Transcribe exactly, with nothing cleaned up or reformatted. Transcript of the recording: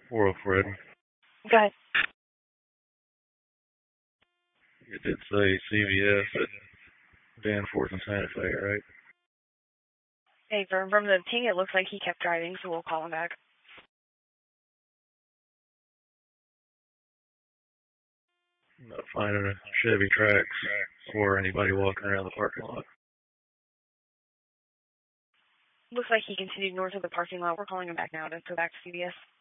four oh Fred. Go ahead. It did say C V S at Danforth and Santa Fe, right? Hey, from, from the ping, it looks like he kept driving, so we'll call him back. I'm not finding a Chevy Trax or anybody walking around the parking lot. Looks like he continued north of the parking lot. We're calling him back now to go back to C V S.